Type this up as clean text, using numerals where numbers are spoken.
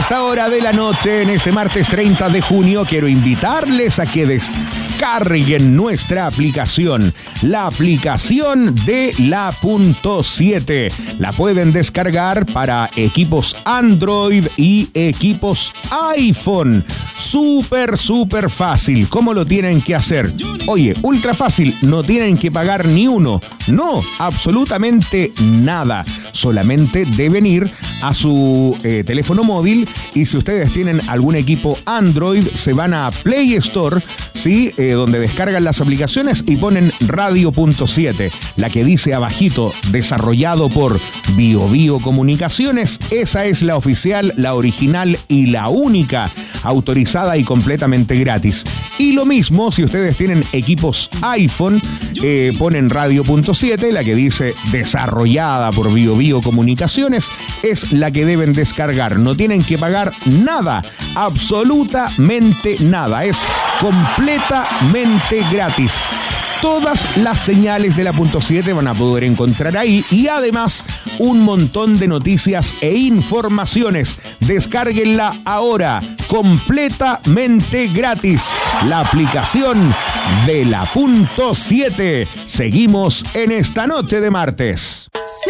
esta hora de la noche, en este martes 30 de junio, quiero invitarles a que descarguen nuestra aplicación, la aplicación de la .7. La pueden descargar para equipos Android y equipos iPhone. Súper fácil. ¿Cómo lo tienen que hacer? Oye, ultra fácil. No tienen que pagar ni uno. No, absolutamente nada. Solamente deben ir a su teléfono móvil y si ustedes tienen algún equipo Android, se van a Play Store, ¿sí? Donde descargan las aplicaciones y ponen Radio.7, la que dice abajito, desarrollado por BioBio Comunicaciones. Esa es la oficial, la original y la única, autorizada y completamente gratis. Y lo mismo si ustedes tienen equipos iPhone, ponen Radio.7, la que dice desarrollada por BioBio Comunicaciones, es la que deben descargar. No tienen que pagar nada, absolutamente nada. Es completamente gratis. Todas las señales de la .7 van a poder encontrar ahí y además un montón de noticias e informaciones. Descárguenla ahora, completamente gratis. La aplicación de la .7. Seguimos en esta noche de martes.